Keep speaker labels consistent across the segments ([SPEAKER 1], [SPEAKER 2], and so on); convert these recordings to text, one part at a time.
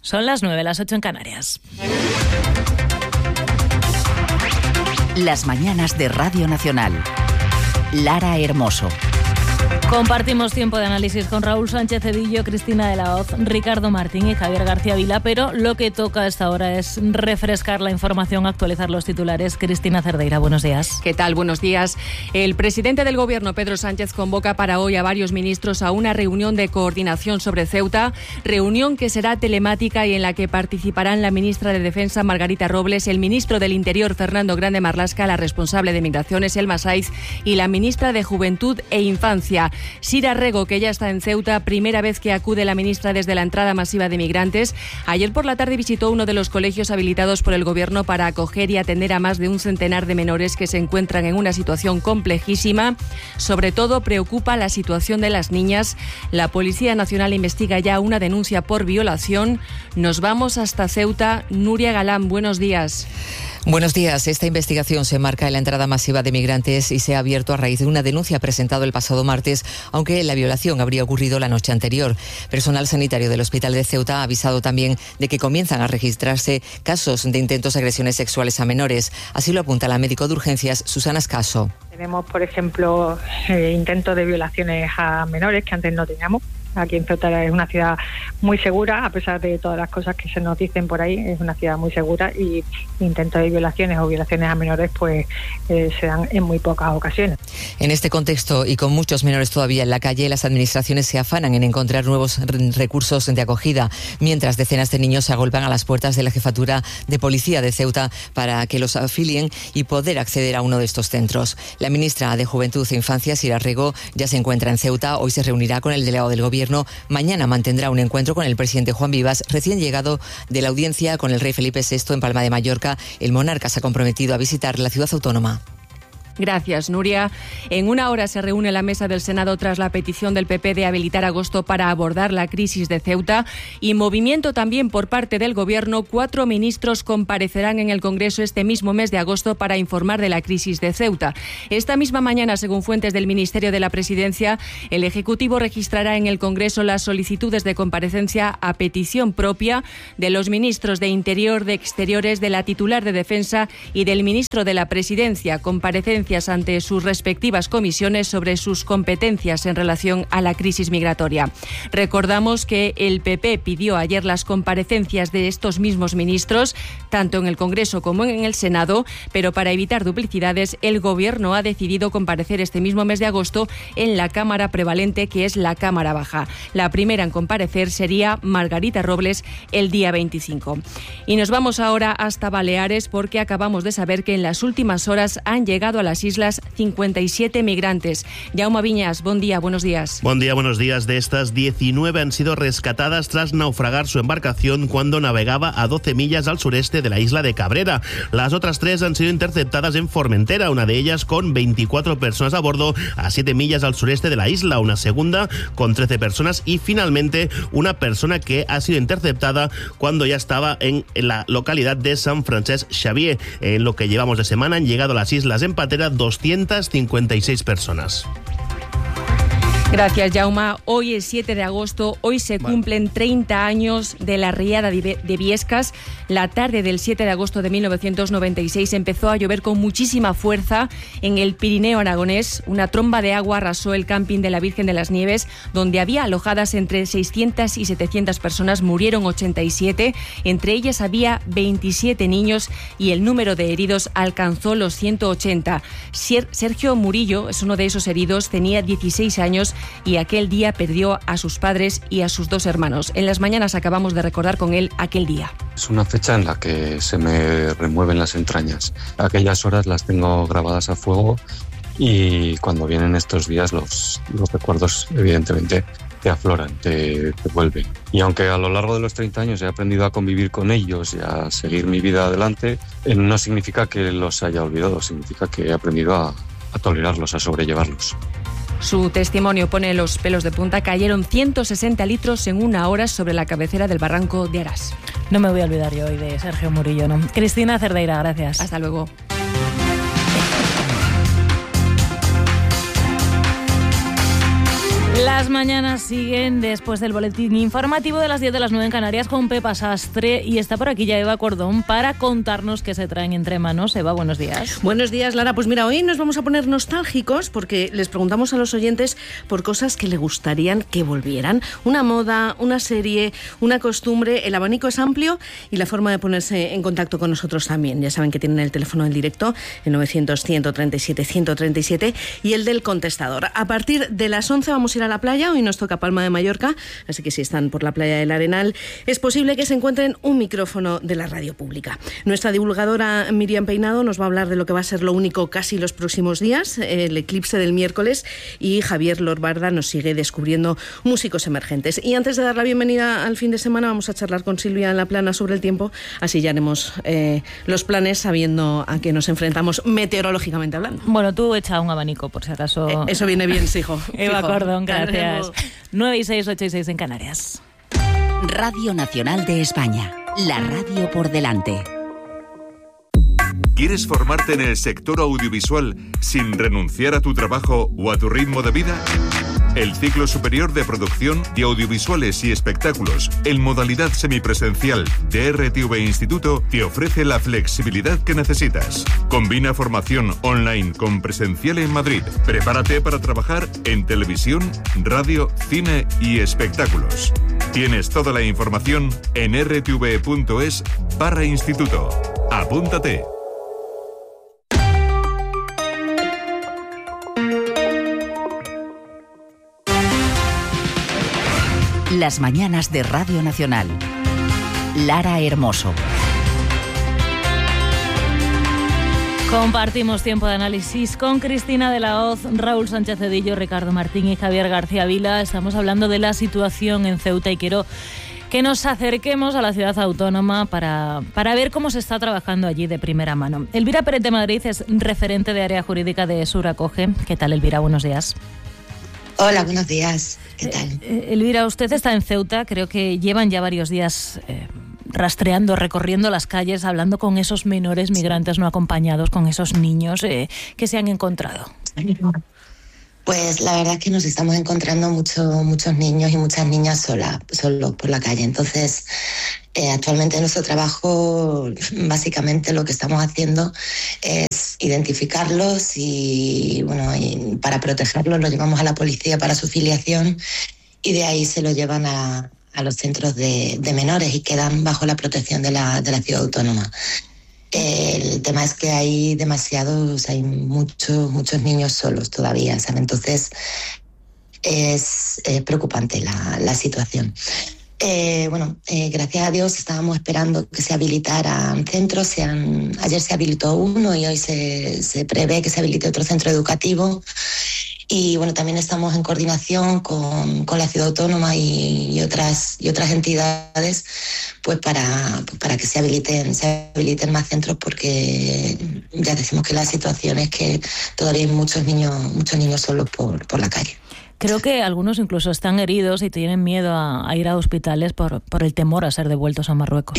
[SPEAKER 1] Son las 9, las 8 en Canarias.
[SPEAKER 2] Las mañanas de Radio Nacional. Lara Hermoso.
[SPEAKER 1] Compartimos tiempo de análisis con Raúl Sánchez Cedillo, Cristina de la Hoz, Ricardo Martín y Javier García Vila, pero lo que toca a esta hora es refrescar la información, actualizar los titulares. Cristina Cerdeira, buenos días.
[SPEAKER 3] ¿Qué tal? Buenos días. El presidente del Gobierno, Pedro Sánchez, convoca para hoy a varios ministros a una reunión de coordinación sobre Ceuta, reunión que será telemática y en la que participarán la ministra de Defensa, Margarita Robles, el ministro del Interior, Fernando Grande Marlaska, la responsable de Migraciones, Elma Saiz, y la ministra de Juventud e Infancia, Sira Rego, que ya está en Ceuta, primera vez que acude la ministra desde la entrada masiva de migrantes. Ayer por la tarde visitó uno de los colegios habilitados por el Gobierno para acoger y atender a más de un centenar de menores que se encuentran en una situación complejísima. Sobre todo preocupa la situación de las niñas. La Policía Nacional investiga ya una denuncia por violación. Nos vamos hasta Ceuta. Nuria Galán, buenos días.
[SPEAKER 4] Buenos días. Esta investigación se marca en la entrada masiva de migrantes y se ha abierto a raíz de una denuncia presentada el pasado martes, aunque la violación habría ocurrido la noche anterior. Personal sanitario del Hospital de Ceuta ha avisado también de que comienzan a registrarse casos de intentos de agresiones sexuales a menores. Así lo apunta la médico de urgencias, Susana Escaso.
[SPEAKER 5] Tenemos, por ejemplo, intentos de violaciones a menores que antes no teníamos. Aquí en Ceuta es una ciudad muy segura, a pesar de todas las cosas que se nos dicen por ahí, es una ciudad muy segura y intentos de violaciones o violaciones a menores pues se dan en muy pocas ocasiones.
[SPEAKER 4] En este contexto y con muchos menores todavía en la calle, las administraciones se afanan en encontrar nuevos recursos de acogida, mientras decenas de niños se agolpan a las puertas de la Jefatura de Policía de Ceuta para que los afilien y poder acceder a uno de estos centros. La ministra de Juventud e Infancia, Sira Rego, ya se encuentra en Ceuta. Hoy se reunirá con el delegado del Gobierno. Mañana mantendrá un encuentro con el presidente Juan Vivas, recién llegado de la audiencia con el rey Felipe VI en Palma de Mallorca. El monarca se ha comprometido a visitar la ciudad autónoma.
[SPEAKER 3] Gracias, Nuria. En una hora se reúne la mesa del Senado tras la petición del PP de habilitar agosto para abordar la crisis de Ceuta y movimiento también por parte del Gobierno. 4 ministros comparecerán en el Congreso este mismo mes de agosto para informar de la crisis de Ceuta. Esta misma mañana, según fuentes del Ministerio de la Presidencia, el Ejecutivo registrará en el Congreso las solicitudes de comparecencia a petición propia de los ministros de Interior, de Exteriores, de la titular de Defensa y del ministro de la Presidencia. Comparecencia ante sus respectivas comisiones sobre sus competencias en relación a la crisis migratoria. Recordamos que el PP pidió ayer las comparecencias de estos mismos ministros, tanto en el Congreso como en el Senado, pero para evitar duplicidades, el Gobierno ha decidido comparecer este mismo mes de agosto en la Cámara prevalente, que es la Cámara Baja. La primera en comparecer sería Margarita Robles el día 25. Y nos vamos ahora hasta Baleares, porque acabamos de saber que en las últimas horas han llegado a las islas 57 migrantes. Jaume Viñas, buen día, buenos días.
[SPEAKER 6] Buen día, buenos días. De estas, 19 han sido rescatadas tras naufragar su embarcación cuando navegaba a 12 millas al sureste de la isla de Cabrera. Las otras 3 han sido interceptadas en Formentera, una de ellas con 24 personas a bordo a 7 millas al sureste de la isla, una segunda con 13 personas y finalmente una persona que ha sido interceptada cuando ya estaba en la localidad de San Francesc Xavier. En lo que llevamos de semana han llegado a las islas en Patera 256 personas.
[SPEAKER 3] Gracias, Jaume. Hoy es 7 de agosto, hoy se cumplen 30 años de la riada de Biescas. La tarde del 7 de agosto de 1996 empezó a llover con muchísima fuerza en el Pirineo aragonés. Una tromba de agua arrasó el camping de la Virgen de las Nieves, donde había alojadas entre 600 y 700 personas. Murieron 87, entre ellas había 27 niños y el número de heridos alcanzó los 180. Sergio Murillo es uno de esos heridos, tenía 16 años y aquel día perdió a sus padres y a sus 2 hermanos. En las mañanas acabamos de recordar con él aquel día.
[SPEAKER 7] Es una fecha en la que se me remueven las entrañas. Aquellas horas las tengo grabadas a fuego y cuando vienen estos días los recuerdos evidentemente te afloran, te vuelven. Y aunque a lo largo de los 30 años he aprendido a convivir con ellos y a seguir mi vida adelante, no significa que los haya olvidado, significa que he aprendido a tolerarlos, a sobrellevarlos.
[SPEAKER 3] Su testimonio pone los pelos de punta. Cayeron 160 litros en una hora sobre la cabecera del barranco de Arás.
[SPEAKER 1] No me voy a olvidar yo hoy de Sergio Murillo, ¿no? Cristina Cerdeira, gracias.
[SPEAKER 3] Hasta luego.
[SPEAKER 1] Las Las mañanas siguen después del boletín informativo de las 10 de las 9 en Canarias con Pepa Sastre, y está por aquí ya Eva Cordón para contarnos qué se traen entre manos. Eva, buenos días.
[SPEAKER 8] Buenos días, Lara. Pues mira, hoy nos vamos a poner nostálgicos porque les preguntamos a los oyentes por cosas que le gustarían que volvieran. Una moda, una serie, una costumbre. El abanico es amplio y la forma de ponerse en contacto con nosotros también. Ya saben que tienen el teléfono en directo, el 900-137-137, y el del contestador. A partir de las 11 vamos a ir a la playa. Hoy nos toca Palma de Mallorca, así que si están por la playa del Arenal, es posible que se encuentren un micrófono de la radio pública. Nuestra divulgadora Miriam Peinado nos va a hablar de lo que va a ser lo único casi los próximos días, el eclipse del miércoles, y Javier Lorbarda nos sigue descubriendo músicos emergentes. Y antes de dar la bienvenida al fin de semana, vamos a charlar con Silvia Laplana sobre el tiempo, así ya haremos los planes sabiendo a qué nos enfrentamos meteorológicamente hablando.
[SPEAKER 1] Bueno, tú echa un abanico por si acaso.
[SPEAKER 8] Eso viene bien, hijo.
[SPEAKER 1] Eva Cordón, gracias. 9 y 6, 8 y 6 en Canarias.
[SPEAKER 2] Radio Nacional de España, la radio por delante.
[SPEAKER 9] ¿Quieres formarte en el sector audiovisual sin renunciar a tu trabajo o a tu ritmo de vida? El Ciclo Superior de Producción de Audiovisuales y Espectáculos, en modalidad semipresencial de RTV Instituto, te ofrece la flexibilidad que necesitas. Combina formación online con presencial en Madrid. Prepárate para trabajar en televisión, radio, cine y espectáculos. Tienes toda la información en rtv.es/instituto. ¡Apúntate!
[SPEAKER 2] Las mañanas de Radio Nacional. Lara Hermoso.
[SPEAKER 1] Compartimos tiempo de análisis con Cristina de la Hoz, Raúl Sánchez Cedillo, Ricardo Martín y Javier García Vila. Estamos hablando de la situación en Ceuta y quiero que nos acerquemos a la ciudad autónoma para ver cómo se está trabajando allí de primera mano. Elvira Pérez de Madrid es referente de área jurídica de Suracoge. ¿Qué tal, Elvira? Buenos días.
[SPEAKER 10] Hola, buenos días. ¿Qué tal?
[SPEAKER 1] Elvira, usted está en Ceuta, creo que llevan ya varios días rastreando, recorriendo las calles, hablando con esos menores migrantes no acompañados, con esos niños que se han encontrado.
[SPEAKER 10] Pues la verdad es que nos estamos encontrando muchos niños y muchas niñas solos por la calle. Entonces, actualmente nuestro trabajo, básicamente lo que estamos haciendo es identificarlos y para protegerlos los llevamos a la policía para su filiación y de ahí se los llevan a los centros de menores y quedan bajo la protección de la ciudad autónoma. El tema es que hay muchos niños solos todavía, ¿sabes? Entonces es preocupante la situación. Gracias a Dios estábamos esperando que se habilitaran centros. Ayer se habilitó uno y hoy se prevé que se habilite otro centro educativo. Y también estamos en coordinación con la ciudad autónoma y otras entidades, pues para que se habiliten más centros, porque ya decimos que la situación es que todavía hay muchos niños solos por la calle.
[SPEAKER 1] Creo que algunos incluso están heridos y tienen miedo a ir a hospitales por el temor a ser devueltos a Marruecos.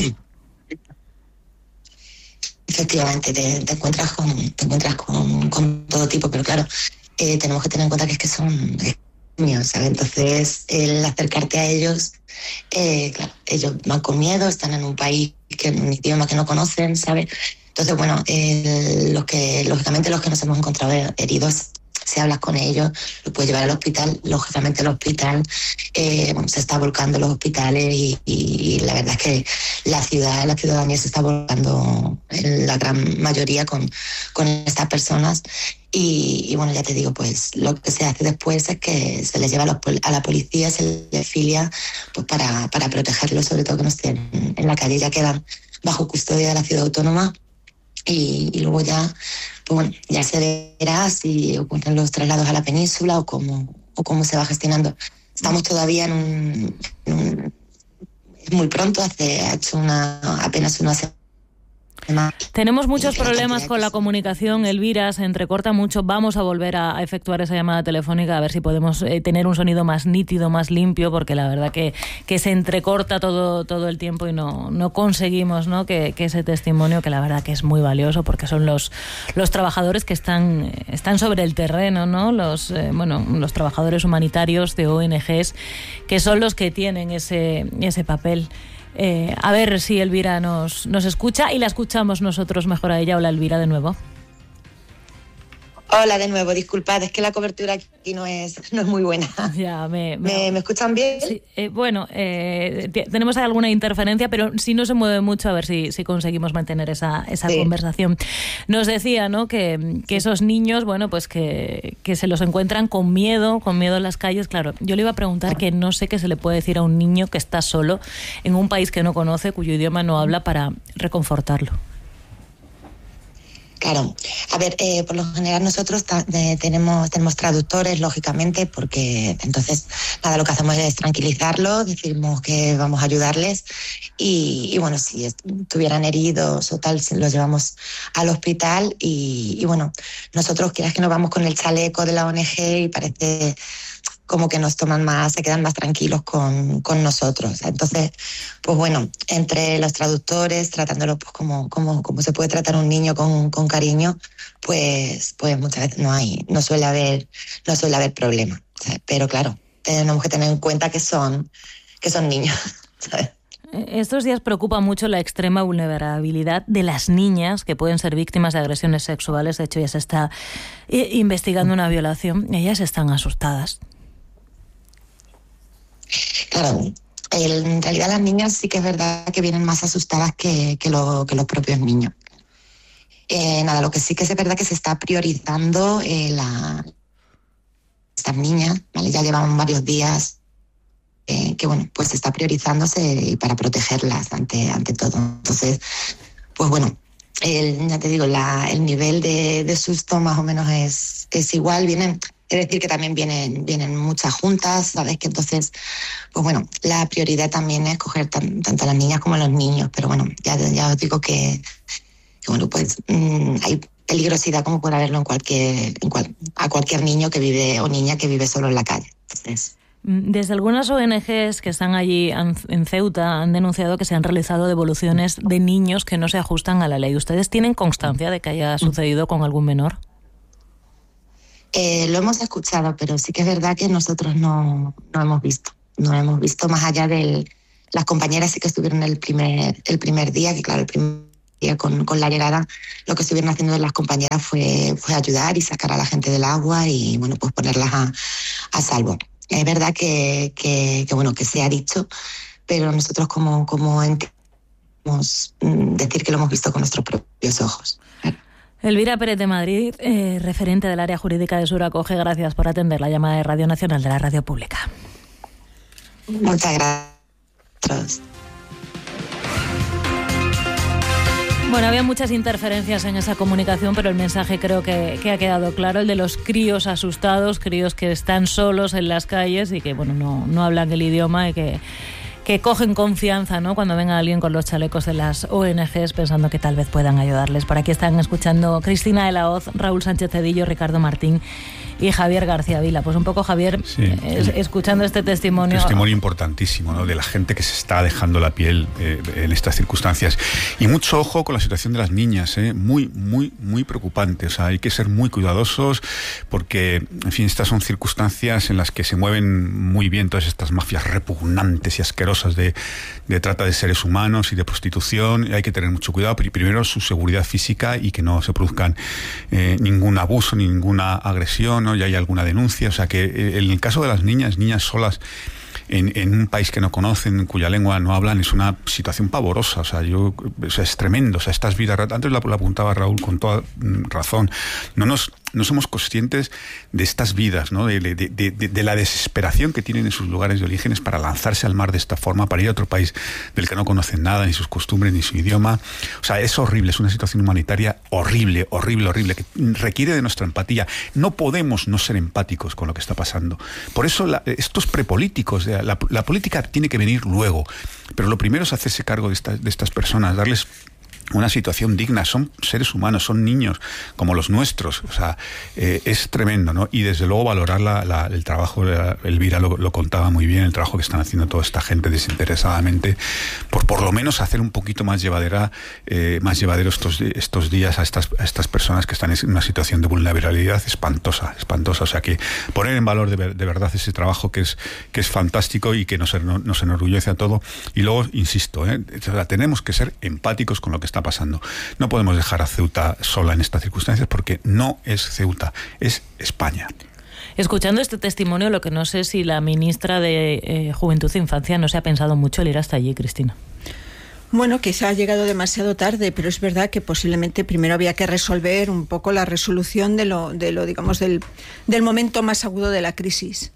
[SPEAKER 10] Efectivamente, te encuentras con todo tipo, pero claro, tenemos que tener en cuenta que es que son niños, ¿sabes? Entonces, el acercarte a ellos, claro, ellos van con miedo, están en un país, en un idioma que no conocen, ¿sabes? Entonces, lógicamente los que nos hemos encontrado heridos, si hablas con ellos, los puedes llevar al hospital. Lógicamente el hospital se está volcando los hospitales y la verdad es que la ciudadanía se está volcando en la gran mayoría con estas personas. Y ya te digo, pues lo que se hace después es que se les lleva a la policía, se les filia pues para protegerlos, sobre todo que no estén en la calle. Ya quedan bajo custodia de la ciudad autónoma y luego ya se verá si ocurren los traslados a la península o cómo se va gestionando. Estamos todavía es muy pronto, ha hecho apenas una semana
[SPEAKER 1] Tenemos muchos problemas con la comunicación, Elvira, se entrecorta mucho. Vamos a volver a efectuar esa llamada telefónica a ver si podemos tener un sonido más nítido, más limpio, porque la verdad que se entrecorta todo el tiempo y no conseguimos, ¿no? que ese testimonio, que la verdad que es muy valioso, porque son los trabajadores que están sobre el terreno, ¿no? Los trabajadores humanitarios de ONGs, que son los que tienen ese papel. A ver si Elvira nos escucha y la escuchamos nosotros mejor a ella. Hola, Elvira, de nuevo.
[SPEAKER 10] Hola de nuevo, disculpad, es que la cobertura aquí no es muy buena.
[SPEAKER 1] Ya, ¿Me
[SPEAKER 10] escuchan bien?
[SPEAKER 1] Sí, tenemos alguna interferencia, pero si no se mueve mucho, a ver si conseguimos mantener esa conversación. Nos decía, ¿no?, que esos niños, bueno, pues que se los encuentran con miedo en las calles. Claro, yo le iba a preguntar que no sé qué se le puede decir a un niño que está solo en un país que no conoce, cuyo idioma no habla, para reconfortarlo.
[SPEAKER 10] Claro, a ver, por lo general nosotros tenemos traductores, lógicamente, porque entonces nada, lo que hacemos es tranquilizarlos, decimos que vamos a ayudarles y bueno, si estuvieran heridos o tal, los llevamos al hospital y bueno, nosotros quieras que nos vamos con el chaleco de la ONG y parece como que nos toman más, se quedan más tranquilos con nosotros. Entonces, pues bueno, entre los traductores, tratándolo pues como se puede tratar a un niño con cariño, pues muchas veces no suele haber problema, ¿sabes? Pero claro, tenemos que tener en cuenta que son niños, ¿sabes?
[SPEAKER 1] Estos días preocupa mucho la extrema vulnerabilidad de las niñas que pueden ser víctimas de agresiones sexuales. De hecho, ya se está investigando una violación. Ellas están asustadas.
[SPEAKER 10] Claro, en realidad las niñas sí que es verdad que vienen más asustadas que los propios niños. Lo que sí que es verdad que se está priorizando estas niñas, ¿vale? Ya llevan varios días que bueno, pues se está priorizándose para protegerlas ante todo. Entonces, pues bueno, ya te digo, el nivel de susto más o menos es igual. Es decir, que también vienen muchas juntas, ¿sabes? Que entonces, pues bueno, la prioridad también es coger tanto a las niñas como a los niños. Pero bueno, ya os digo que bueno, pues hay peligrosidad como puede haberlo a cualquier niño que vive o niña que vive solo en la calle. Entonces,
[SPEAKER 1] desde algunas ONGs que están allí en Ceuta han denunciado que se han realizado devoluciones de niños que no se ajustan a la ley. ¿Ustedes tienen constancia de que haya sucedido con algún menor?
[SPEAKER 10] Lo hemos escuchado, pero sí que es verdad que nosotros no hemos visto. No hemos visto más allá de las compañeras sí que estuvieron el primer día, que claro, el primer día con la llegada, lo que estuvieron haciendo las compañeras fue ayudar y sacar a la gente del agua y bueno, pues ponerlas a salvo. Es verdad que bueno, que se ha dicho, pero nosotros como podemos decir que lo hemos visto con nuestros propios ojos.
[SPEAKER 1] Elvira Pérez de Madrid, referente del área jurídica de Suracoge, gracias por atender la llamada de Radio Nacional de la Radio Pública.
[SPEAKER 10] Muchas gracias.
[SPEAKER 1] Bueno, había muchas interferencias en esa comunicación, pero el mensaje creo que ha quedado claro, el de los críos asustados, críos que están solos en las calles y que bueno no hablan el idioma y que cogen confianza, ¿no?, cuando venga alguien con los chalecos de las ONGs pensando que tal vez puedan ayudarles. Por aquí están escuchando Cristina de la Hoz, Raúl Sánchez Cedillo, Ricardo Martín y Javier García Vila. Pues un poco, Javier, sí, escuchando este testimonio...
[SPEAKER 11] Testimonio importantísimo, ¿no?, de la gente que se está dejando la piel en estas circunstancias. Y mucho ojo con la situación de las niñas, muy, muy, muy preocupante. O sea, hay que ser muy cuidadosos porque, en fin, estas son circunstancias en las que se mueven muy bien todas estas mafias repugnantes y asquerosas de trata de seres humanos y de prostitución. Hay que tener mucho cuidado, primero su seguridad física y que no se produzcan ningún abuso ni ninguna agresión, ¿no? Ya hay alguna denuncia, o sea que en el caso de las niñas solas en un país que no conocen, cuya lengua no hablan, es una situación pavorosa. O sea, es tremendo. O sea, estas vidas, antes la apuntaba Raúl con toda razón, no somos conscientes de estas vidas, ¿no? De la desesperación que tienen en sus lugares de orígenes para lanzarse al mar de esta forma, para ir a otro país del que no conocen nada, ni sus costumbres, ni su idioma. O sea, es horrible, es una situación humanitaria horrible, que requiere de nuestra empatía. No podemos no ser empáticos con lo que está pasando. Por eso estos prepolíticos, la política tiene que venir luego, pero lo primero es hacerse cargo de estas personas, darles una situación digna. Son seres humanos, son niños como los nuestros. O sea, es tremendo, ¿no? Y desde luego valorar el trabajo, Elvira lo contaba muy bien, el trabajo que están haciendo toda esta gente desinteresadamente, por lo menos hacer un poquito más llevadero estos días a estas personas que están en una situación de vulnerabilidad espantosa. O sea, que poner en valor de verdad ese trabajo que es fantástico y que nos enorgullece a todo. Y luego, insisto, o sea, tenemos que ser empáticos con lo que está pasando. No podemos dejar a Ceuta sola en estas circunstancias, porque no es Ceuta, es España.
[SPEAKER 1] Escuchando este testimonio, lo que no sé si la ministra de Juventud e Infancia no se ha pensado mucho el ir hasta allí, Cristina.
[SPEAKER 12] Bueno, quizá ha llegado demasiado tarde, pero es verdad que posiblemente primero había que resolver un poco la resolución de lo digamos, del momento más agudo de la crisis.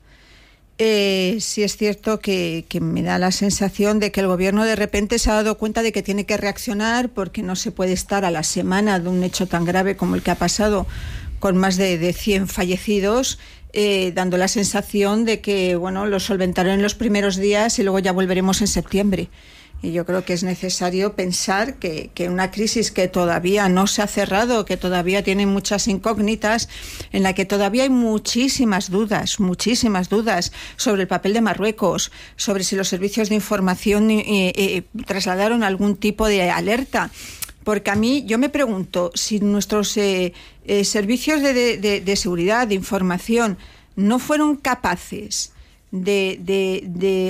[SPEAKER 12] Sí es cierto que me da la sensación de que el gobierno de repente se ha dado cuenta de que tiene que reaccionar, porque no se puede estar a la semana de un hecho tan grave como el que ha pasado, con más de 100 fallecidos, dando la sensación de que lo solventarán en los primeros días y luego ya volveremos en septiembre. Y yo creo que es necesario pensar que una crisis que todavía no se ha cerrado, que todavía tiene muchas incógnitas, en la que todavía hay muchísimas dudas sobre el papel de Marruecos, sobre si los servicios de información trasladaron algún tipo de alerta. Porque yo me pregunto, si nuestros servicios de seguridad, de información, no fueron capaces de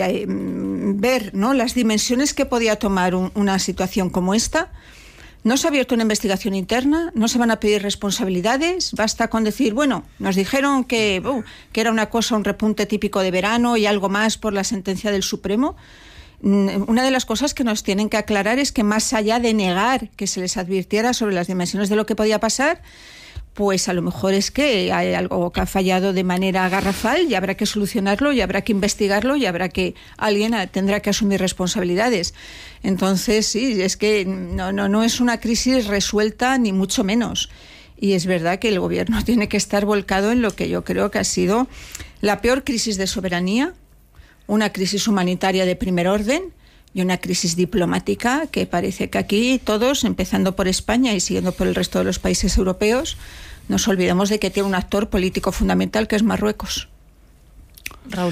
[SPEAKER 12] ver, ¿no?, las dimensiones que podía tomar una situación como esta, no se ha abierto una investigación interna, no se van a pedir responsabilidades, basta con decir, nos dijeron que era una cosa, un repunte típico de verano y algo más por la sentencia del Supremo. Una de las cosas que nos tienen que aclarar es que, más allá de negar que se les advirtiera sobre las dimensiones de lo que podía pasar, pues a lo mejor es que hay algo que ha fallado de manera garrafal y habrá que solucionarlo y habrá que investigarlo y alguien tendrá que asumir responsabilidades. Entonces, sí, es que no es una crisis resuelta, ni mucho menos. Y es verdad que el gobierno tiene que estar volcado en lo que yo creo que ha sido la peor crisis de soberanía, una crisis humanitaria de primer orden y una crisis diplomática que parece que aquí todos, empezando por España y siguiendo por el resto de los países europeos, nos olvidamos de que tiene un actor político fundamental que es Marruecos.
[SPEAKER 1] Raúl.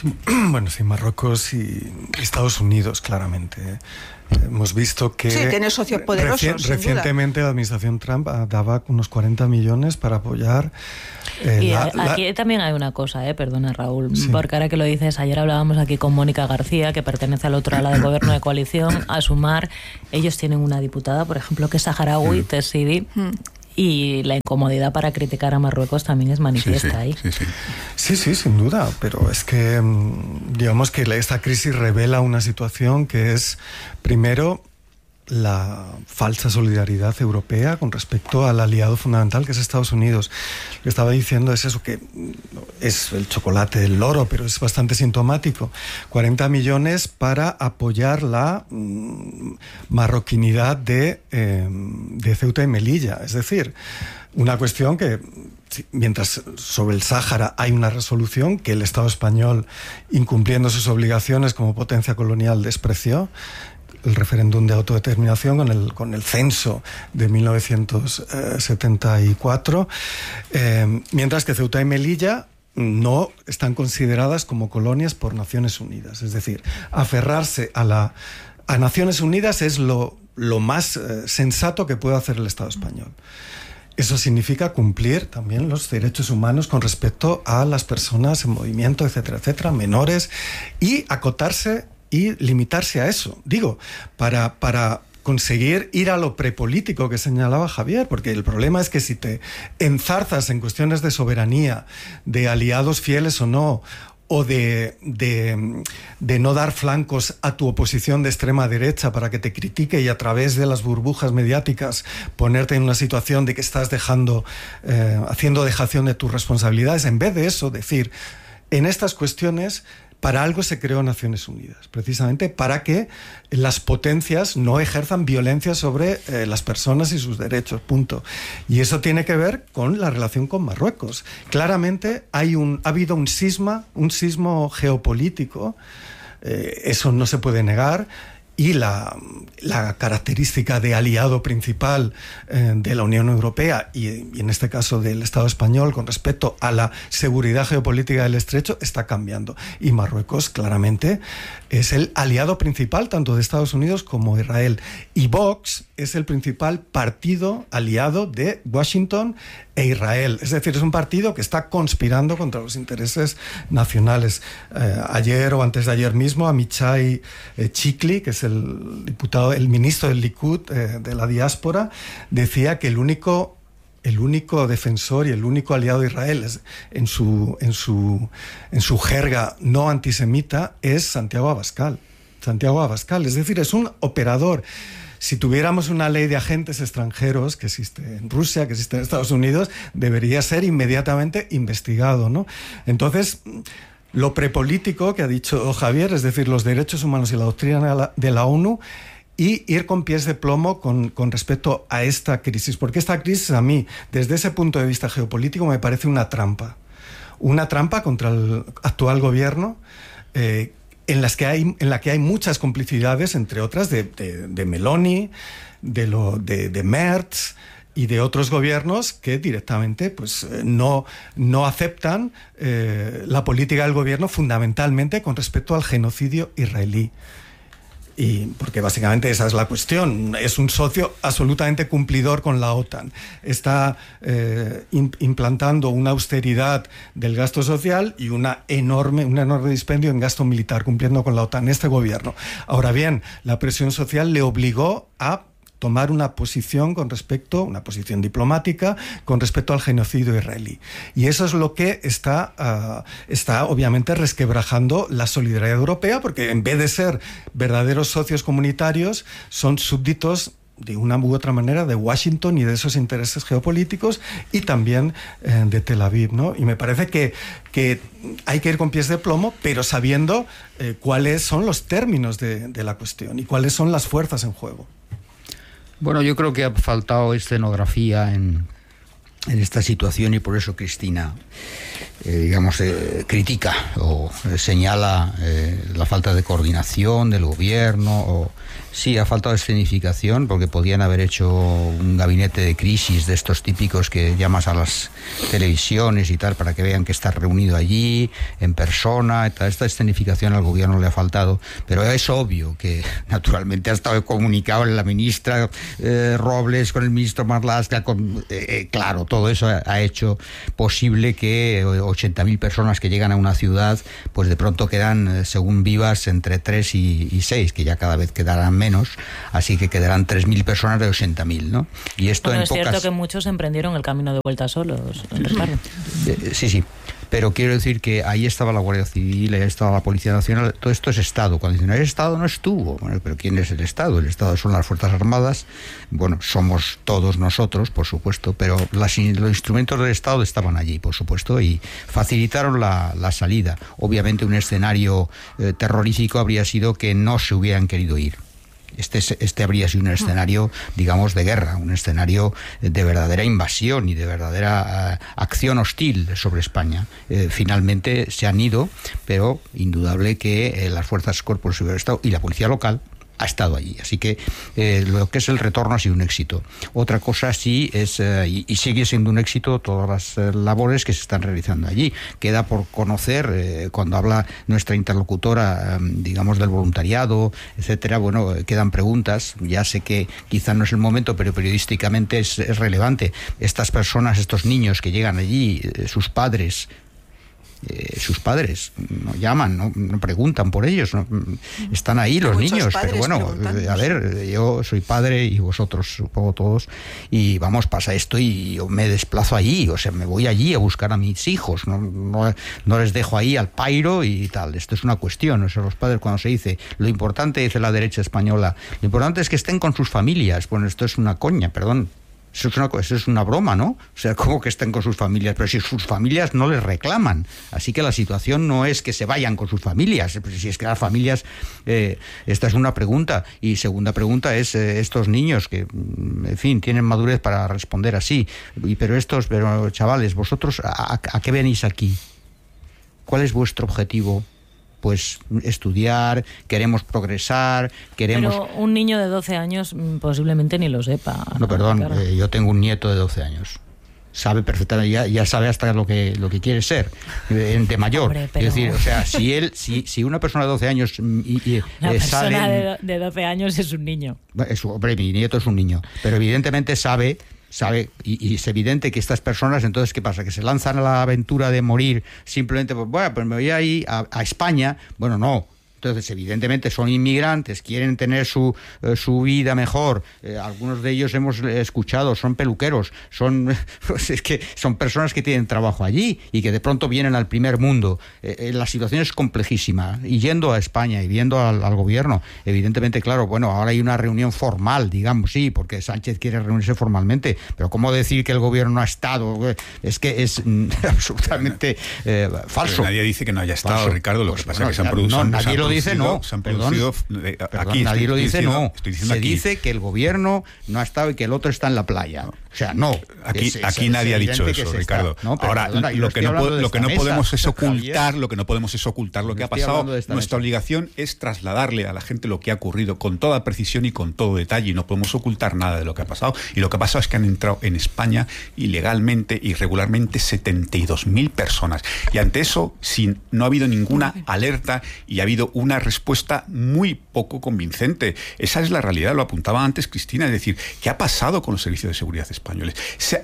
[SPEAKER 13] Sí, Marruecos y Estados Unidos, claramente. Hemos visto que
[SPEAKER 12] tiene socios poderosos.
[SPEAKER 13] Recientemente la administración Trump daba unos 40 millones para apoyar.
[SPEAKER 1] Aquí también hay una cosa, perdona Raúl, porque ahora que lo dices, ayer hablábamos aquí con Mónica García, que pertenece al otro ala del gobierno de coalición, a Sumar. Ellos tienen una diputada, por ejemplo, que es saharaui, Tessidi. Y la incomodidad para criticar a Marruecos también es manifiesta ahí.
[SPEAKER 13] Sí, sin duda, pero es que digamos que esta crisis revela una situación que es, primero, la falsa solidaridad europea con respecto al aliado fundamental que es Estados Unidos. Lo que estaba diciendo es eso, que es el chocolate del loro, pero es bastante sintomático. 40 millones para apoyar la marroquinidad de Ceuta y Melilla. Es decir, una cuestión que, mientras sobre el Sáhara hay una resolución que el Estado español, incumpliendo sus obligaciones como potencia colonial, despreció, el referéndum de autodeterminación con el censo de 1974, mientras que Ceuta y Melilla no están consideradas como colonias por Naciones Unidas. Es decir, aferrarse a Naciones Unidas es lo más sensato que puede hacer el Estado español. Eso significa cumplir también los derechos humanos con respecto a las personas en movimiento, etcétera, etcétera, menores, y acotarse y limitarse a eso, para conseguir ir a lo prepolítico que señalaba Javier, porque el problema es que si te enzarzas en cuestiones de soberanía, de aliados fieles o no, o de no dar flancos a tu oposición de extrema derecha para que te critique y a través de las burbujas mediáticas ponerte en una situación de que estás haciendo dejación de tus responsabilidades, en vez de eso, decir, en estas cuestiones, para algo se creó Naciones Unidas, precisamente para que las potencias no ejerzan violencia sobre las personas y sus derechos, punto. Y eso tiene que ver con la relación con Marruecos. Claramente ha habido un sismo geopolítico, eso no se puede negar, y la característica de aliado principal de la Unión Europea y en este caso del Estado español con respecto a la seguridad geopolítica del Estrecho está cambiando. Y Marruecos claramente es el aliado principal tanto de Estados Unidos como Israel. Y Vox es el principal partido aliado de Washington e Israel. Es decir, es un partido que está conspirando contra los intereses nacionales. Ayer o antes de ayer mismo, Amichai Chikli, que es el diputado, el ministro del Likud de la diáspora, decía que el único defensor y el único aliado de Israel en su jerga no antisemita es Santiago Abascal. Santiago Abascal, es decir, es un operador. Si tuviéramos una ley de agentes extranjeros que existe en Rusia, que existe en Estados Unidos, debería ser inmediatamente investigado, ¿no? Entonces, lo prepolítico que ha dicho Javier, es decir, los derechos humanos y la doctrina de la ONU, y ir con pies de plomo con respecto a esta crisis. Porque esta crisis, a mí, desde ese punto de vista geopolítico, me parece una trampa. Una trampa contra el actual gobierno, en la que hay muchas complicidades, entre otras, de Meloni, de Merz y de otros gobiernos que directamente pues, no aceptan la política del gobierno, fundamentalmente con respecto al genocidio israelí. Y porque básicamente esa es la cuestión. Es un socio absolutamente cumplidor con la OTAN. Está implantando una austeridad del gasto social y un enorme dispendio en gasto militar, cumpliendo con la OTAN, este gobierno. Ahora bien, la presión social le obligó a tomar una posición diplomática con respecto al genocidio israelí. Y eso es lo que está obviamente resquebrajando la solidaridad europea, porque en vez de ser verdaderos socios comunitarios, son súbditos de una u otra manera de Washington y de esos intereses geopolíticos y también de Tel Aviv, ¿no? Y me parece que hay que ir con pies de plomo, pero sabiendo cuáles son los términos de la cuestión y cuáles son las fuerzas en juego.
[SPEAKER 14] Bueno, yo creo que ha faltado escenografía en esta situación y por eso Cristina, critica o señala la falta de coordinación del gobierno. Sí, ha faltado escenificación porque podían haber hecho un gabinete de crisis de estos típicos que llamas a las televisiones y tal para que vean que estás reunido allí, en persona. Esta escenificación al gobierno le ha faltado, pero es obvio que naturalmente ha estado comunicado la ministra Robles con el ministro Marlaska, claro, todo eso ha hecho posible que 80.000 personas que llegan a una ciudad, pues de pronto quedan, según vivas, entre 3 y 6, que ya cada vez quedarán menos, así que quedarán 3.000 personas de 80.000, ¿no? Y esto
[SPEAKER 1] es cierto que muchos emprendieron el camino de vuelta solos, Ricardo.
[SPEAKER 14] Sí, pero quiero decir que ahí estaba la Guardia Civil, ahí estaba la Policía Nacional, todo esto es Estado. Cuando dicen, el Estado no estuvo, bueno, pero ¿quién es el Estado? El Estado son las Fuerzas Armadas, bueno, somos todos nosotros, por supuesto, pero los instrumentos del Estado estaban allí, por supuesto, y facilitaron la salida. Obviamente un escenario terrorífico habría sido que no se hubieran querido ir. Este habría sido un escenario, digamos, de guerra, un escenario de verdadera invasión y de verdadera acción hostil sobre España. Finalmente se han ido, pero indudable que las fuerzas cuerpos de seguridad del Estado y la policía local ha estado allí, así que lo que es el retorno ha sido un éxito. Otra cosa sí es, y sigue siendo un éxito, todas las labores que se están realizando allí. Queda por conocer, cuando habla nuestra interlocutora, digamos, del voluntariado, etcétera, bueno, quedan preguntas. Ya sé que quizá no es el momento, pero periodísticamente es relevante. Estas personas, estos niños que llegan allí, sus padres no llaman, no preguntan por ellos, no, están ahí los niños, pero bueno, a ver, yo soy padre y vosotros supongo todos, y vamos, pasa esto y yo me desplazo allí, o sea, me voy allí a buscar a mis hijos, no les dejo ahí al pairo y tal. Esto es una cuestión, o sea, los padres, cuando se dice, lo importante, dice la derecha española, lo importante es que estén con sus familias. Bueno, esto es una coña, perdón. Eso es una broma, ¿no? O sea, ¿cómo que estén con sus familias? Pero si sus familias no les reclaman. Así que la situación no es que se vayan con sus familias. Si es que las familias... esta es una pregunta. Y segunda pregunta es estos niños que, en fin, tienen madurez para responder así. Pero chavales, ¿vosotros a qué venís aquí? ¿Cuál es vuestro objetivo? pues estudiar, queremos progresar, queremos...
[SPEAKER 1] Pero un niño de 12 años posiblemente ni lo sepa.
[SPEAKER 14] No, perdón,
[SPEAKER 1] claro.
[SPEAKER 14] Yo tengo un nieto de 12 años. Sabe perfectamente, ya sabe hasta lo que quiere ser de mayor.
[SPEAKER 1] Hombre, pero...
[SPEAKER 14] Es decir, o sea, si una persona de 12 años
[SPEAKER 1] una persona de 12 años es un niño.
[SPEAKER 14] Hombre, mi nieto es un niño, pero evidentemente sabe y es evidente que estas personas, entonces, ¿qué pasa? Que se lanzan a la aventura de morir simplemente, pues me voy a ir a España. Bueno, no. Entonces, evidentemente, son inmigrantes, quieren tener su vida mejor. Algunos de ellos hemos escuchado, son peluqueros, es que son personas que tienen trabajo allí y que de pronto vienen al primer mundo. La situación es complejísima. Y yendo a España y viendo al gobierno, evidentemente, claro, bueno, ahora hay una reunión formal, digamos, sí, porque Sánchez quiere reunirse formalmente, pero ¿cómo decir que el gobierno no ha estado? Es que es absolutamente falso.
[SPEAKER 11] Pero nadie dice que no haya estado,
[SPEAKER 14] falso.
[SPEAKER 11] Lo que
[SPEAKER 14] Pues,
[SPEAKER 11] pasa es que se han producido...
[SPEAKER 14] nadie lo dice, no.
[SPEAKER 11] Se han producido...
[SPEAKER 14] Perdón, nadie lo dice, no. Se
[SPEAKER 11] aquí.
[SPEAKER 14] dice que el gobierno no ha estado y que el otro está en la playa. O sea, no.
[SPEAKER 11] Aquí nadie ha dicho eso, Ricardo.
[SPEAKER 14] No,
[SPEAKER 11] ahora,
[SPEAKER 14] perdona,
[SPEAKER 11] lo que no podemos es ocultar lo que ha pasado. Nuestra
[SPEAKER 14] mesa.
[SPEAKER 11] obligación es trasladarle a la gente lo que ha ocurrido con toda precisión y con todo detalle, y no podemos ocultar nada de lo que ha pasado. Y lo que ha pasado es que han entrado en España ilegalmente, irregularmente, 72.000 personas. Y ante eso, no ha habido ninguna alerta y ha habido una respuesta muy poco convincente. Esa es la realidad, lo apuntaba antes Cristina, es decir, ¿qué ha pasado con los servicios de seguridad españoles? ¿Se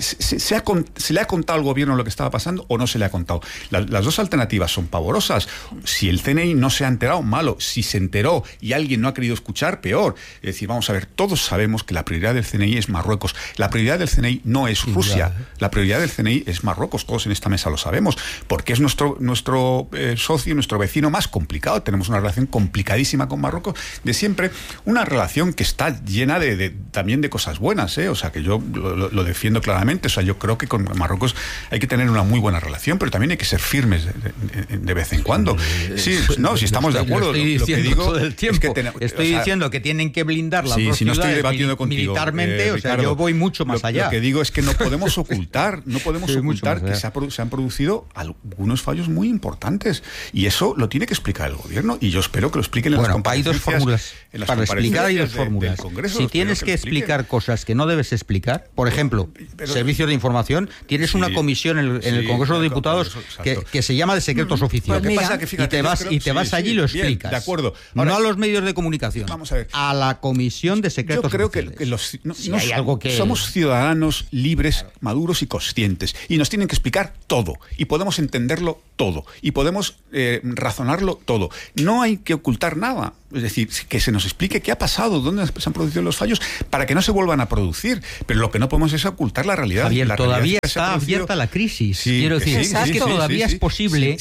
[SPEAKER 11] le ha contado al gobierno lo que estaba pasando o no se le ha contado? Las dos alternativas son pavorosas. Si el CNI no se ha enterado, malo. Si se enteró y alguien no ha querido escuchar, peor. Es decir, vamos a ver, todos sabemos que la prioridad del CNI es Marruecos. La prioridad del CNI no es Rusia. La prioridad del CNI es Marruecos. Todos en esta mesa lo sabemos, porque es nuestro socio, nuestro vecino más complicado. Tenemos una relación complicadísima con Marruecos de siempre, una relación que está llena también de cosas buenas, o sea, que yo lo defiendo claramente. O sea, yo creo que con Marruecos hay que tener una muy buena relación, pero también hay que ser firmes de vez en cuando. Sí, no, si estamos de acuerdo.
[SPEAKER 14] Lo que digo
[SPEAKER 11] todo el tiempo.
[SPEAKER 14] Estoy diciendo que tienen que blindar las dos
[SPEAKER 11] si no estoy
[SPEAKER 14] ciudades
[SPEAKER 11] debatiendo contigo,
[SPEAKER 14] militarmente, o sea,
[SPEAKER 11] Ricardo,
[SPEAKER 14] yo voy mucho más allá.
[SPEAKER 11] Lo que digo es que no podemos ocultar que se han producido algunos fallos muy importantes, y eso lo tiene que explicar el gobierno, y yo espero que lo expliquen en las comparecencias.
[SPEAKER 14] Hay dos fórmulas. Para explicar hay dos fórmulas. Si tienes que explicar cosas que no debes explicar, por ejemplo, servicios de información, tienes una comisión en el Congreso de Diputados que se llama de secretos oficiales.
[SPEAKER 11] Lo que pasa que, fíjate,
[SPEAKER 14] y te vas allí y lo explicas.
[SPEAKER 11] Bien, de acuerdo.
[SPEAKER 14] Ahora, no a los medios de comunicación.
[SPEAKER 11] Vamos a ver.
[SPEAKER 14] A la comisión de secretos
[SPEAKER 11] oficiales. Yo creo que somos ciudadanos libres, maduros y conscientes, y nos tienen que explicar todo, y podemos entenderlo todo, y podemos razonarlo todo. No hay que ocultar nada. Es decir, que se nos explique qué ha pasado, dónde se han producido los fallos, para que no se vuelvan a producir. Pero lo que no podemos es ocultar la realidad.
[SPEAKER 14] Javier, todavía está abierta la crisis. Quiero decir, es que todavía es posible,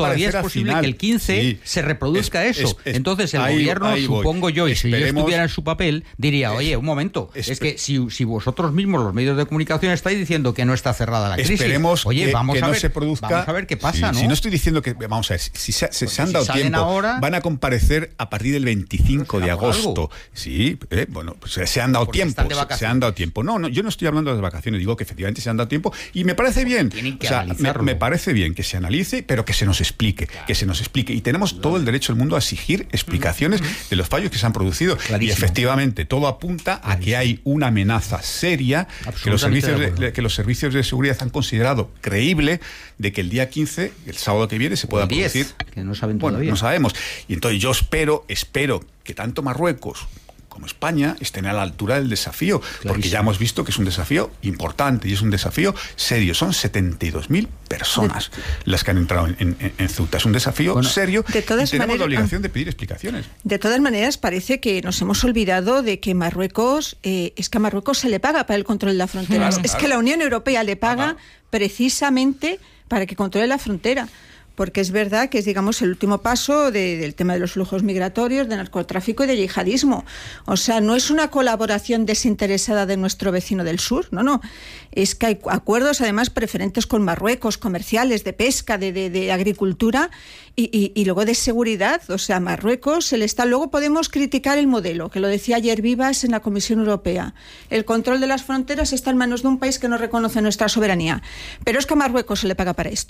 [SPEAKER 14] que el 15 se reproduzca eso. Entonces el gobierno, supongo yo, y si yo estuviera en su papel, diría, oye, un momento, es que si vosotros mismos, los medios de comunicación, estáis diciendo que no está cerrada la crisis,
[SPEAKER 11] esperemos
[SPEAKER 14] oye, vamos
[SPEAKER 11] no se produzca.
[SPEAKER 14] Vamos a ver qué pasa, ¿no?
[SPEAKER 11] Si no estoy diciendo que, vamos a ver, si se han dado tiempo,
[SPEAKER 14] ahora,
[SPEAKER 11] van a comparecer a partir del 25 de agosto. Sí, bueno, pues se han dado tiempo. Se han dado tiempo. No, yo no estoy hablando de las vacaciones, digo que efectivamente se han dado tiempo, y me parece bien. Me parece bien que se analice, pero que se nos explique, y tenemos todo el derecho del mundo a exigir explicaciones de los fallos que se han producido. Clarísimo. Y efectivamente todo apunta a que hay una amenaza seria que los servicios de seguridad han considerado creíble, de que el día 15, el sábado que viene, se pueda producir.
[SPEAKER 14] Que no saben todavía.
[SPEAKER 11] No sabemos. Y entonces yo espero que tanto Marruecos como España estén a la altura del desafío, porque ya hemos visto que es un desafío importante y es un desafío serio. Son 72.000 personas las que han entrado en Ceuta. Es un desafío serio, y tenemos la obligación de pedir explicaciones.
[SPEAKER 12] De todas maneras, parece que nos hemos olvidado de que Marruecos, es que a Marruecos se le paga para el control de la frontera. Es que la Unión Europea le paga precisamente para que controle la frontera. Porque es verdad que es, digamos, el último paso del tema de los flujos migratorios, de narcotráfico y de yihadismo. O sea, no es una colaboración desinteresada de nuestro vecino del sur, no. Es que hay acuerdos, además, preferentes con Marruecos, comerciales, de pesca, de agricultura y luego de seguridad. O sea, Marruecos, luego podemos criticar el modelo, que lo decía ayer Vivas en la Comisión Europea. El control de las fronteras está en manos de un país que no reconoce nuestra soberanía. Pero es que a Marruecos se le paga para esto.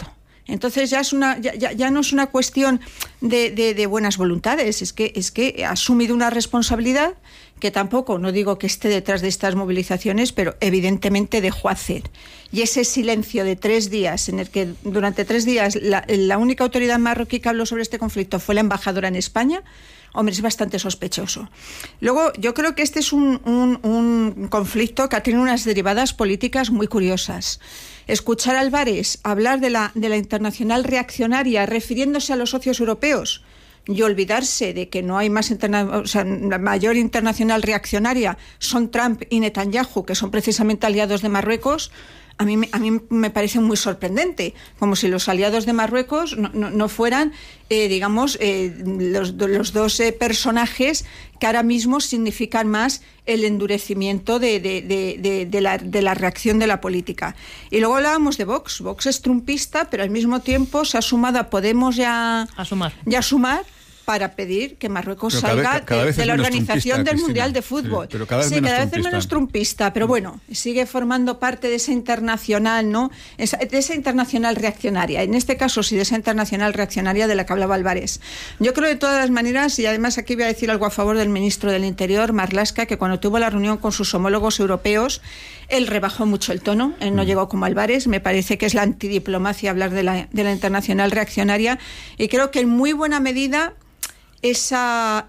[SPEAKER 12] Entonces ya no es una cuestión de buenas voluntades, es que ha asumido una responsabilidad que tampoco, no digo que esté detrás de estas movilizaciones, pero evidentemente dejó hacer. Y ese silencio de 3 días, en el que durante 3 días la única autoridad marroquí que habló sobre este conflicto fue la embajadora en España, hombre, es bastante sospechoso. Luego, yo creo que este es un conflicto que ha tenido unas derivadas políticas muy curiosas. Escuchar a Álvarez hablar de la internacional reaccionaria refiriéndose a los socios europeos y olvidarse de que no hay más la mayor internacional reaccionaria son Trump y Netanyahu, que son precisamente aliados de Marruecos, a mí me parece muy sorprendente, como si los aliados de Marruecos no fueran, los dos personajes que ahora mismo significan más el endurecimiento de la reacción de la política. Y luego hablábamos de Vox. Vox es trumpista, pero al mismo tiempo se ha sumado a Podemos ya a sumar para pedir que Marruecos salga de la organización del Mundial de Fútbol.
[SPEAKER 11] Sí, pero cada vez
[SPEAKER 12] es menos trumpista, pero bueno, sigue formando parte de esa internacional, ¿no? De esa internacional reaccionaria. En este caso, sí, de esa internacional reaccionaria de la que hablaba Álvarez. Yo creo de todas las maneras, y además aquí voy a decir algo a favor del ministro del Interior, Marlaska, que cuando tuvo la reunión con sus homólogos europeos, él rebajó mucho el tono, él no llegó como Álvarez. Me parece que es la antidiplomacia hablar de la internacional reaccionaria, y creo que en muy buena medida esa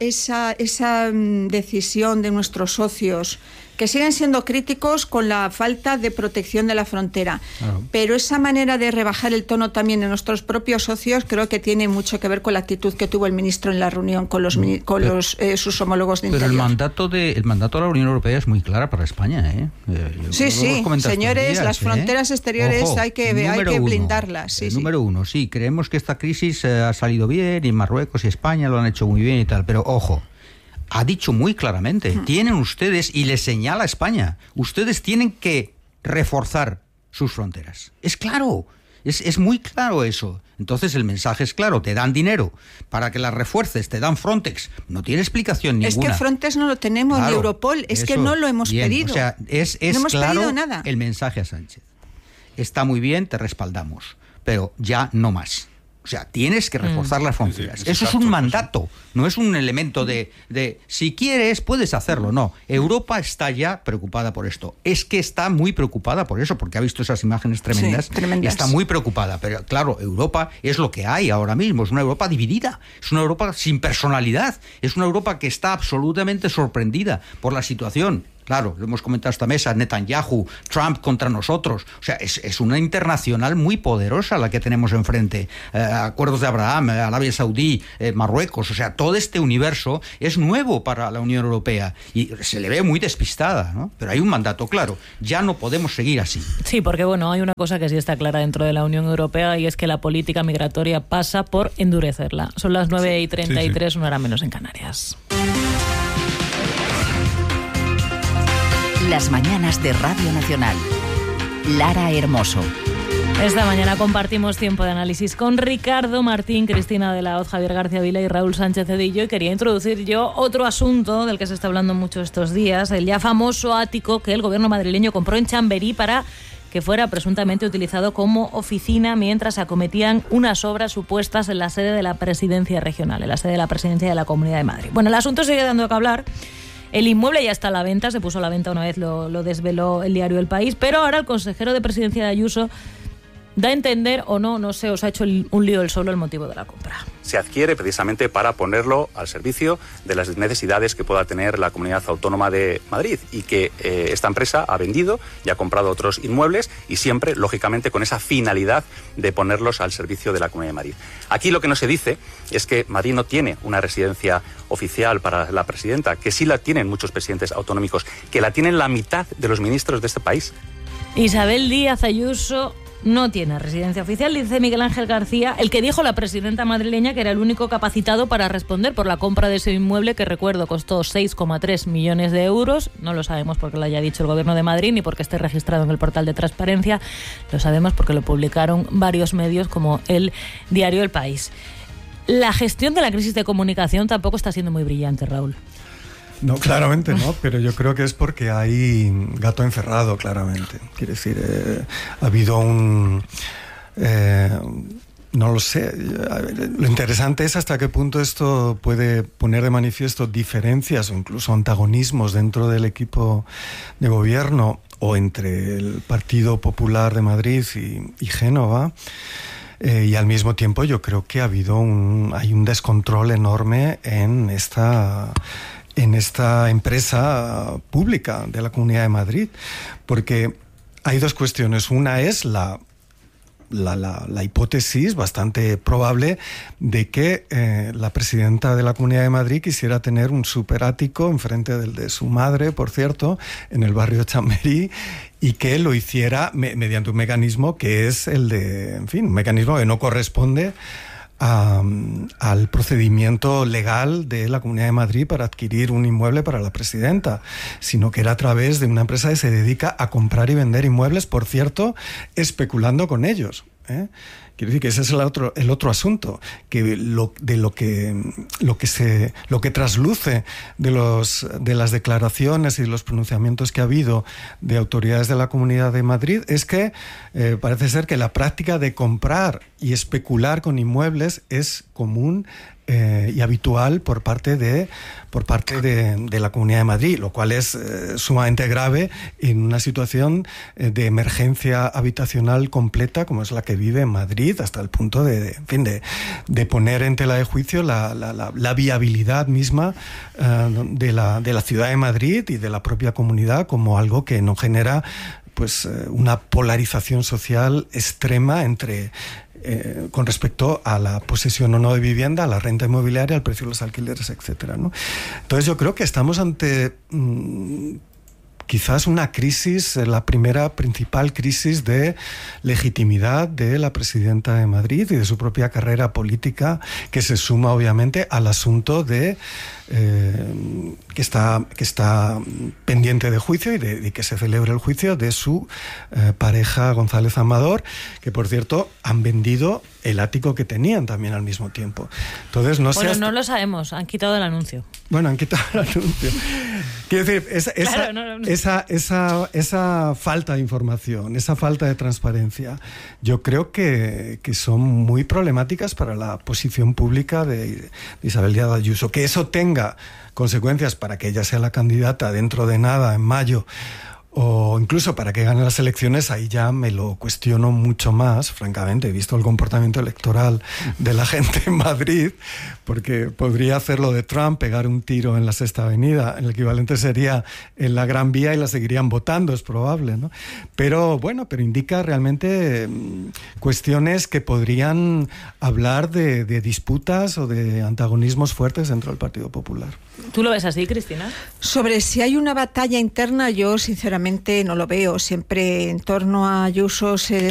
[SPEAKER 12] decisión de nuestros socios, que siguen siendo críticos con la falta de protección de la frontera, pero esa manera de rebajar el tono también de nuestros propios socios creo que tiene mucho que ver con la actitud que tuvo el ministro en la reunión con sus homólogos de Interior.
[SPEAKER 14] Pero el mandato de la Unión Europea es muy clara para España, ¿eh?
[SPEAKER 12] Sí, señores, las fronteras exteriores hay que blindarlas.
[SPEAKER 14] Número uno, sí, creemos que esta crisis ha salido bien y Marruecos y España lo han hecho muy bien y tal, pero ojo, ha dicho muy claramente, tienen ustedes, y les señala a España, ustedes tienen que reforzar sus fronteras. Es claro, es muy claro eso. Entonces el mensaje es claro, te dan dinero para que las refuerces, te dan Frontex, no tiene explicación ninguna.
[SPEAKER 12] Es que Frontex no lo tenemos, ni Europol, es que no lo hemos pedido.
[SPEAKER 14] O sea, es
[SPEAKER 12] no hemos
[SPEAKER 14] claro
[SPEAKER 12] pedido nada.
[SPEAKER 14] El mensaje a Sánchez. Está muy bien, te respaldamos, pero ya no más. O sea, tienes que reforzar las fronteras. Eso es un mandato, no es un elemento de si quieres, puedes hacerlo. No, Europa está ya preocupada por esto. Es que está muy preocupada por eso, porque ha visto esas imágenes tremendas.
[SPEAKER 12] Sí, tremendas.
[SPEAKER 14] Está muy preocupada. Pero claro, Europa es lo que hay ahora mismo. Es una Europa dividida. Es una Europa sin personalidad. Es una Europa que está absolutamente sorprendida por la situación. Claro, lo hemos comentado esta mesa, Netanyahu, Trump contra nosotros. O sea, es una internacional muy poderosa la que tenemos enfrente. Acuerdos de Abraham, Arabia Saudí, Marruecos. O sea, todo este universo es nuevo para la Unión Europea y se le ve muy despistada, ¿no? Pero hay un mandato claro. Ya no podemos seguir así.
[SPEAKER 1] Sí, porque bueno, hay una cosa que sí está clara dentro de la Unión Europea y es que la política migratoria pasa por endurecerla. Son las 9:33, una hora menos en Canarias.
[SPEAKER 2] Las mañanas de Radio Nacional. Lara Hermoso.
[SPEAKER 1] Esta mañana compartimos tiempo de análisis con Ricardo Martín, Cristina de la Hoz, Javier García Vila y Raúl Sánchez Cedillo. Y quería introducir yo otro asunto del que se está hablando mucho estos días, el ya famoso ático que el gobierno madrileño compró en Chamberí para que fuera presuntamente utilizado como oficina mientras acometían unas obras supuestas en la sede de la presidencia regional, en la sede de la presidencia de la Comunidad de Madrid. Bueno, el asunto sigue dando que hablar. El inmueble ya está a la venta, se puso a la venta una vez, lo desveló el diario El País, pero ahora el consejero de presidencia de Ayuso da a entender, o no sé, os ha hecho un lío él solo el motivo de la compra.
[SPEAKER 15] Se adquiere precisamente para ponerlo al servicio de las necesidades que pueda tener la Comunidad Autónoma de Madrid y que esta empresa ha vendido y ha comprado otros inmuebles y siempre, lógicamente, con esa finalidad de ponerlos al servicio de la Comunidad de Madrid. Aquí lo que no se dice es que Madrid no tiene una residencia oficial para la presidenta, que sí la tienen muchos presidentes autonómicos, que la tienen la mitad de los ministros de este país.
[SPEAKER 1] Isabel Díaz Ayuso no tiene residencia oficial, dice Miguel Ángel García, el que dijo la presidenta madrileña que era el único capacitado para responder por la compra de ese inmueble que, recuerdo, costó 6,3 millones de euros. No lo sabemos porque lo haya dicho el Gobierno de Madrid ni porque esté registrado en el portal de transparencia. Lo sabemos porque lo publicaron varios medios como el diario El País. La gestión de la crisis de comunicación tampoco está siendo muy brillante, Raúl.
[SPEAKER 13] No, claramente no, pero yo creo que es porque hay gato encerrado, claramente. Quiere decir, ha habido No lo sé. Lo interesante es hasta qué punto esto puede poner de manifiesto diferencias o incluso antagonismos dentro del equipo de gobierno o entre el Partido Popular de Madrid y Génova. Y al mismo tiempo yo creo que hay un descontrol enorme en esta empresa pública de la Comunidad de Madrid, porque hay dos cuestiones. Una es la hipótesis bastante probable de que la presidenta de la Comunidad de Madrid quisiera tener un superático enfrente del de su madre, por cierto, en el barrio Chamberí, y que lo hiciera mediante un mecanismo que es un mecanismo que no corresponde al procedimiento legal de la Comunidad de Madrid para adquirir un inmueble para la presidenta, sino que era a través de una empresa que se dedica a comprar y vender inmuebles, por cierto, especulando con ellos, ¿eh? Quiero decir que ese es el otro asunto, que lo que trasluce de las declaraciones y de los pronunciamientos que ha habido de autoridades de la Comunidad de Madrid es que parece ser que la práctica de comprar y especular con inmuebles es común y habitual por parte de la Comunidad de Madrid, lo cual es sumamente grave en una situación de emergencia habitacional completa como es la que vive Madrid, hasta el punto de poner en tela de juicio la viabilidad misma de la ciudad de Madrid y de la propia comunidad como algo que no genera una polarización social extrema con respecto a la posesión o no de vivienda, a la renta inmobiliaria, al precio de los alquileres, etcétera, ¿no? Entonces yo creo que estamos ante quizás una crisis, la primera principal crisis de legitimidad de la presidenta de Madrid y de su propia carrera política, que se suma obviamente al asunto de que está pendiente de juicio y de que se celebre el juicio de su pareja González Amador, que por cierto han vendido el ático que tenían también al mismo tiempo. Entonces
[SPEAKER 1] no lo sabemos, han quitado el anuncio.
[SPEAKER 13] Bueno, han quitado el anuncio. Quiero decir, esa falta de información, esa falta de transparencia, yo creo que son muy problemáticas para la posición pública de Isabel Díaz Ayuso. Que eso tenga consecuencias para que ella sea la candidata dentro de nada, en mayo, o incluso para que gane las elecciones, ahí ya me lo cuestiono mucho más, francamente, visto el comportamiento electoral de la gente en Madrid, porque podría hacer lo de Trump, pegar un tiro en la Sexta Avenida, el equivalente sería en la Gran Vía y la seguirían votando, es probable, ¿no? Pero indica realmente cuestiones que podrían hablar de disputas o de antagonismos fuertes dentro del Partido Popular.
[SPEAKER 1] ¿Tú lo ves así, Cristina?
[SPEAKER 12] Sobre si hay una batalla interna, yo sinceramente no lo veo. Siempre en torno a Ayuso se